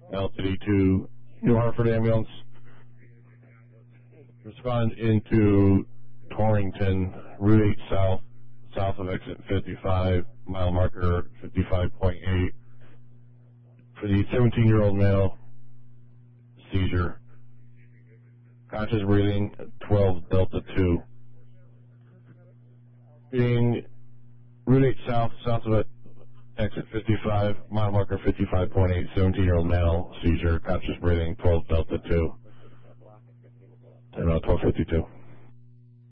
LTD to New Hartford ambulance. Respond into Torrington, Route 8 South, south of exit 55, mile marker 55.8. For the 17-year-old male, seizure. Conscious breathing, 12 Delta 2. Being Route 8 South, south of exit 55, mile marker 55.8, 17-year-old male, seizure, conscious breathing, 12 Delta 2. 1252.